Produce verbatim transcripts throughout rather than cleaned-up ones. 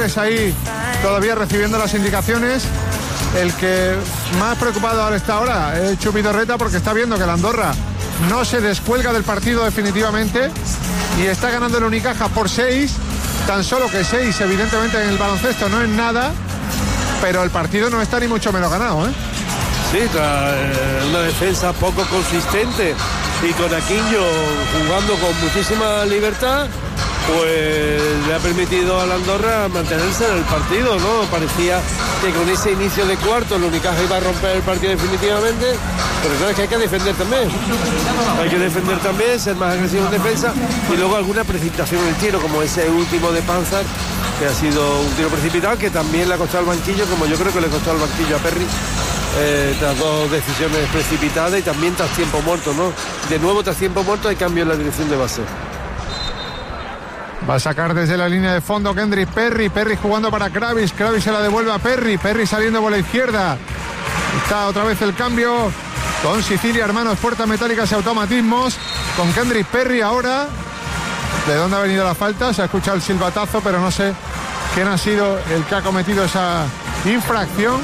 jugadores ahí todavía recibiendo las indicaciones. El que más preocupado ahora está ahora es Chupi Torreta, porque está viendo que la Andorra no se descuelga del partido definitivamente y está ganando el Unicaja por seis. Tan solo que seis, evidentemente, en el baloncesto no es nada, pero el partido no está ni mucho menos ganado, ¿eh? Sí, tras una defensa poco consistente y con Aquillo jugando con muchísima libertad, pues le ha permitido a la Andorra mantenerse en el partido, ¿no? Parecía que con ese inicio de cuarto el Unicaja iba a romper el partido definitivamente, pero claro, es que hay que defender también. Hay que defender también, ser más agresivo en defensa y luego alguna precipitación en el tiro, como ese último de Panzar, que ha sido un tiro precipitado, que también le ha costado al banquillo, como yo creo que le costó al banquillo a Perry, eh, tras dos decisiones precipitadas y también tras tiempo muerto, ¿no? De nuevo, tras tiempo muerto, hay cambio en la dirección de base. Va a sacar desde la línea de fondo Kendrick Perry. Perry jugando para Kravis. Kravis se la devuelve a Perry. Perry saliendo por la izquierda. Está otra vez el cambio con Sicilia Hermanos, Puertas Metálicas y Automatismos. Con Kendrick Perry ahora. ¿De dónde ha venido la falta? Se ha escuchado el silbatazo, pero no sé quién ha sido el que ha cometido esa infracción.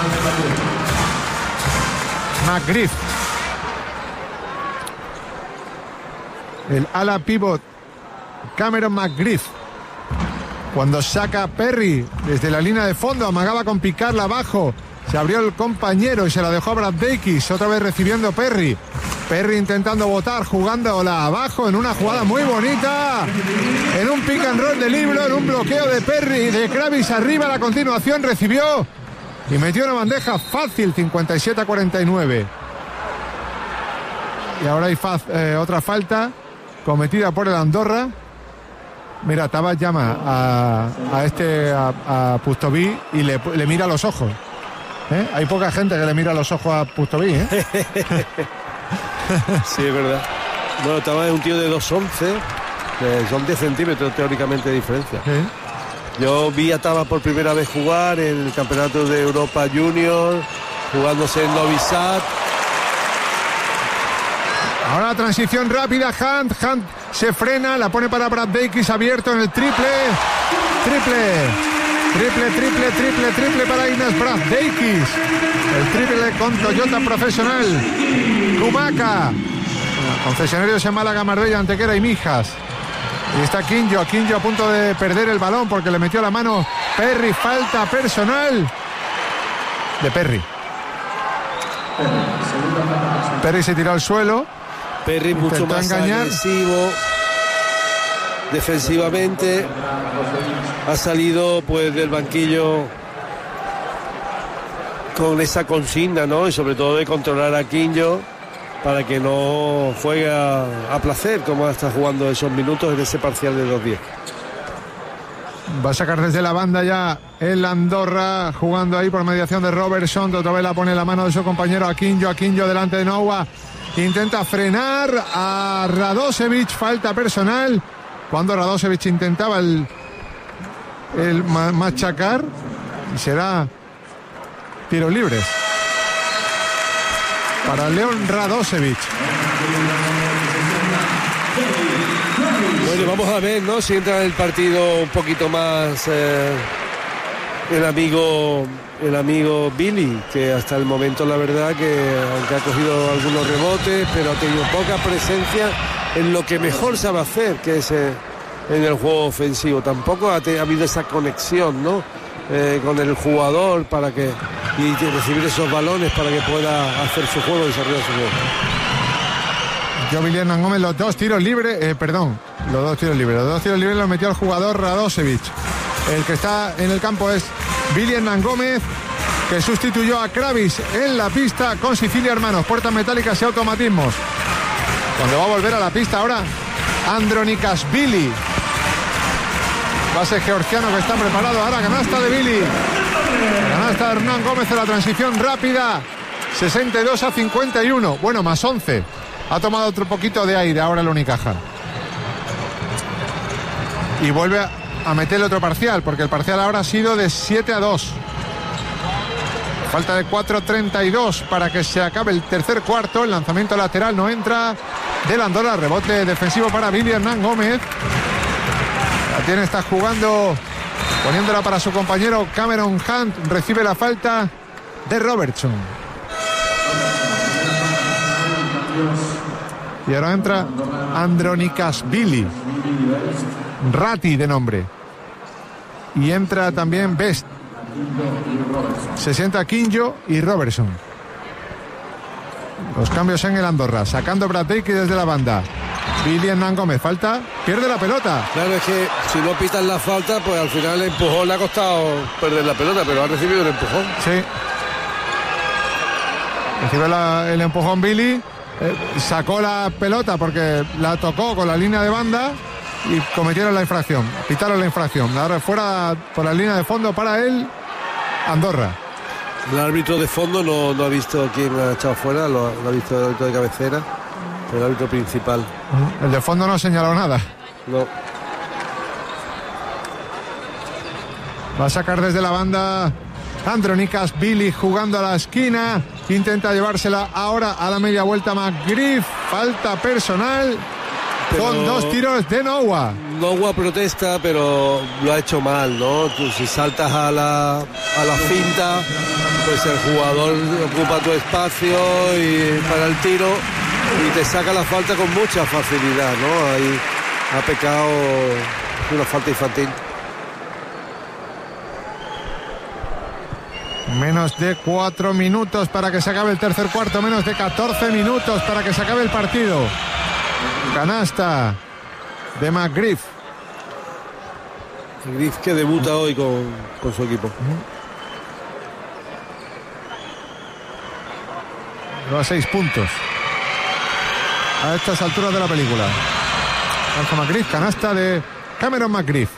McGriff. El ala pivot Cameron McGriff, cuando saca Perry desde la línea de fondo, amagaba con picarla abajo, se abrió el compañero y se la dejó a Brad Dakis, otra vez recibiendo Perry. Perry intentando botar, jugándola abajo en una jugada muy bonita, en un pick and roll de Libro, en un bloqueo de Perry, de Kravis arriba, a la continuación recibió y metió una bandeja fácil, cincuenta y siete a cuarenta y nueve. Y ahora hay faz, eh, otra falta cometida por el Andorra. Mira, Tabas llama a, a este a, a Pustoví y le, le mira a los ojos, ¿eh? Hay poca gente que le mira a los ojos a Pustoví, ¿eh? Sí, es verdad. Bueno, Tabas es un tío de dos once, son diez centímetros teóricamente de diferencia. ¿Sí? Yo vi a Tabas por primera vez jugar en el campeonato de Europa Junior, jugándose en Novi Sad. Ahora la transición rápida, Hunt, Hunt se frena, la pone para Brad Dakis, abierto en el triple, triple, triple, triple, triple, triple para Inés Brad Dakis, el triple con Toyota Profesional, Kumaca, concesionarios en Málaga, Marbella, Antequera y Mijas. Y está Quinjo, Quinjo a punto de perder el balón porque le metió la mano Perry, falta personal de Perry. Perry se tiró al suelo. Perry mucho más engañar. agresivo defensivamente, ha salido pues del banquillo con esa consigna, ¿no? Y sobre todo de controlar a Quinjo para que no juegue a, a placer, como está jugando esos minutos en ese parcial de dos diez. Va a sacar desde la banda ya el Andorra, jugando ahí por mediación de Robertson. Otra vez la pone la mano de su compañero a Quinjo, a Quinjo delante de Noah. Intenta frenar a Radosevic, falta personal. Cuando Radosevic intentaba el, el machacar, y será tiros libres para Leon Radosevic. Bueno, vamos a ver, ¿no? Si entra en el partido un poquito más eh, el amigo el amigo Billy, que hasta el momento la verdad que aunque ha cogido algunos rebotes, pero ha tenido poca presencia en lo que mejor sabe hacer, que es eh, en el juego ofensivo. Tampoco ha, te, ha habido esa conexión, ¿no? Eh, con el jugador para que y recibir esos balones para que pueda hacer su juego y desarrollar su juego. Joe Hernán Gómez, los dos tiros libres, eh, perdón, los dos tiros libres, los dos tiros libres los metió el jugador Radosevic. El que está en el campo es Billy Hernán Gómez, que sustituyó a Kravis en la pista con Sicilia Hermanos, Puertas Metálicas y Automatismos. Cuando va a volver a la pista ahora, Andronikas Billy. Base georgiano que está preparado. Ahora canasta de Billy. Canasta de Hernán Gómez en la transición rápida. sesenta y dos a cincuenta y uno. Bueno, más once. Ha tomado otro poquito de aire ahora el Unicaja. Y vuelve a, a meterle otro parcial, porque el parcial ahora ha sido de siete a dos. Falta de cuatro treinta y dos para que se acabe el tercer cuarto. El lanzamiento lateral no entra del Andorra. Rebote defensivo para Billy Hernán Gómez. La tiene, está jugando poniéndola para su compañero Cameron Hunt. Recibe la falta de Robertson. Y ahora entra Andronikashvili, Ratti de nombre. Y entra también Best. Se sienta Quinjo y Robertson. Los cambios en el Andorra, sacando Bradley desde la banda. Billy Hernán Gómez, falta, pierde la pelota. Claro, es que si no pitan la falta, pues al final el empujón le ha costado perder la pelota, pero ha recibido el empujón. Sí. Recibe la, el empujón Billy, eh, sacó la pelota porque la tocó con la línea de banda y cometieron la infracción, pitaron la infracción. Ahora fuera por la línea de fondo para él, Andorra. El árbitro de fondo no, no ha visto quién ha echado fuera, lo, lo ha visto el árbitro de cabecera, el árbitro principal. El de fondo no ha señalado nada. No. Va a sacar desde la banda Andronikashvili jugando a la esquina. Intenta llevársela ahora a la media vuelta McGriff. Falta personal. Pero con dos tiros de Noah. Noah protesta, pero lo ha hecho mal, ¿no? Tú, si saltas a la, a la finta, pues el jugador ocupa tu espacio y para el tiro y te saca la falta con mucha facilidad, ¿no? Ahí ha pecado una falta infantil. Menos de cuatro minutos para que se acabe el tercer cuarto, menos de catorce minutos para que se acabe el partido. Canasta de McGriff. McGriff que debuta hoy con, con su equipo. Lleva seis puntos a estas alturas de la película. Lanza McGriff, canasta de Cameron McGriff.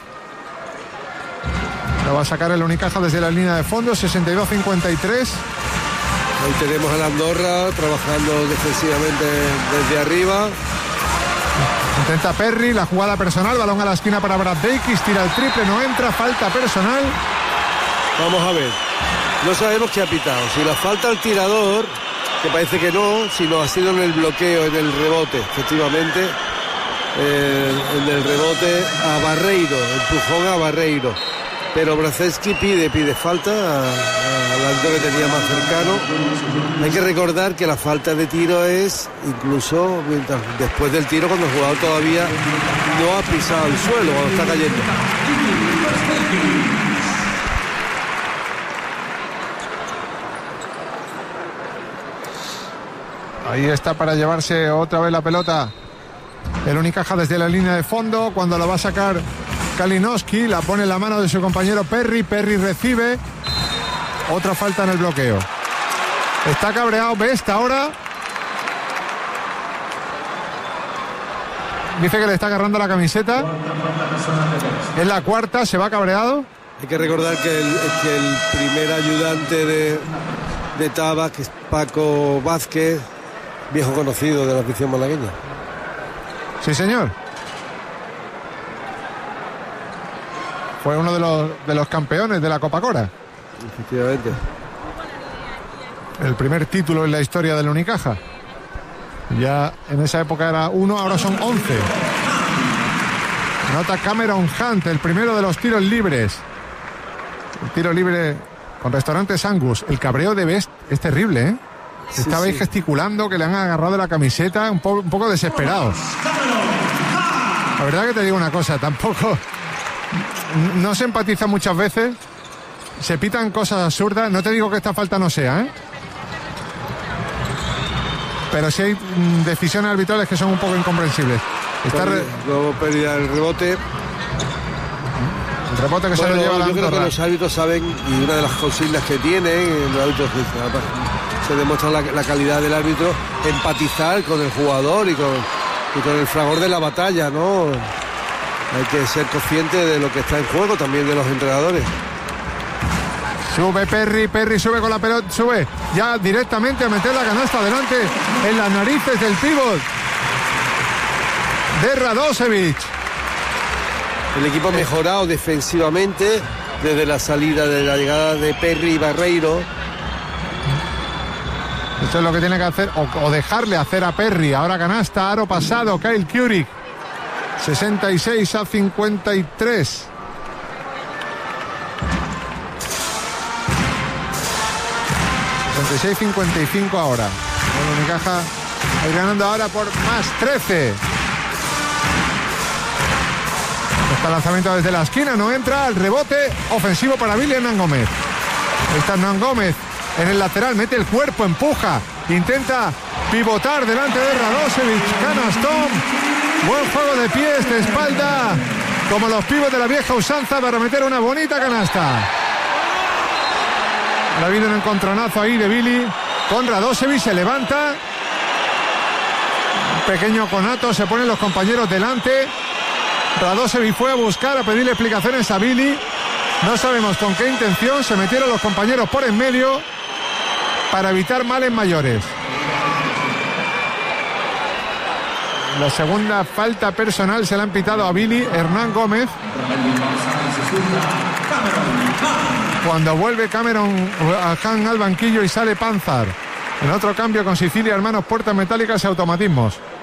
Lo va a sacar el Unicaja desde la línea de fondo, sesenta y dos cincuenta y tres. Ahí tenemos a la Andorra trabajando defensivamente desde arriba. Intenta Perry, la jugada personal, balón a la esquina para Brad Davis, tira el triple, no entra, falta personal. Vamos a ver, no sabemos qué ha pitado, si la falta al tirador, que parece que no, sino ha sido en el bloqueo, en el rebote, efectivamente, eh, en el rebote a Barreiro, empujón a Barreiro. Pero Brzezinski pide, pide falta al alto que tenía más cercano. Hay que recordar que la falta de tiro es incluso mientras, después del tiro, cuando el jugador todavía no ha pisado el suelo, cuando está cayendo. Ahí está para llevarse otra vez la pelota el Unicaja desde la línea de fondo. Cuando la va a sacar Kalinowski, la pone en la mano de su compañero Perry. Perry recibe. Otra falta en el bloqueo. Está cabreado Best ahora. Dice que le está agarrando la camiseta. Es la cuarta, se va cabreado. Hay que recordar que el, que el primer ayudante de, de Tabas, que es Paco Vázquez, viejo conocido de la afición malagueña. Sí, señor. Fue uno de los, de los campeones de la Copa Cora. Efectivamente. El primer título en la historia del Unicaja. Ya en esa época era uno, ahora son once. Anota Cameron Hunt, el primero de los tiros libres. El tiro libre con Restaurantes Angus. El cabreo de Best es terrible, ¿eh? Sí, Estaba ahí sí. gesticulando, que le han agarrado la camiseta, un, po un poco desesperado. La verdad que te digo una cosa, tampoco... No se empatiza muchas veces, se pitan cosas absurdas. No te digo que esta falta no sea, ¿eh? Pero sí hay mm, decisiones arbitrales que son un poco incomprensibles. Está re... Luego pérdida el rebote. El rebote que bueno, se lo lleva la Yo Andorra. creo que los árbitros saben, y una de las consignas que tienen los árbitros, se demuestra la, la calidad del árbitro, empatizar con el jugador y con, y con el fragor de la batalla, ¿no? Hay que ser consciente de lo que está en juego, también de los entrenadores. Sube Perry, Perry sube con la pelota, sube ya directamente a meter la canasta adelante en las narices del pívot de Radosevic. El equipo ha mejorado defensivamente desde la salida de la llegada de Perry y Barreiro. Esto es lo que tiene que hacer, o, o dejarle hacer a Perry. Ahora canasta, aro pasado, Kyle Kuric. sesenta y seis a cincuenta y tres. cincuenta y seis cincuenta y cinco ahora. Bueno, Unicaja ir ganando ahora por más trece. Este lanzamiento desde la esquina, no entra, el rebote ofensivo para Billy Hernán Gómez. Ahí está Hernán Gómez en el lateral, mete el cuerpo, empuja, intenta pivotar delante de Radosevic, canastón, buen juego de pies, de espalda, como los pibos de la vieja usanza para meter una bonita canasta. Ahora viene un encontronazo ahí de Billy con Radosevic, se levanta, un pequeño conato, se ponen los compañeros delante. Radosevic fue a buscar, a pedirle explicaciones a Billy. No sabemos con qué intención. Se metieron los compañeros por en medio para evitar males mayores. La segunda falta personal se la han pitado a Billy Hernán Gómez. Cuando vuelve Cameron Han al banquillo y sale Panzar. En otro cambio con Sicilia, hermanos, puertas metálicas y automatismos.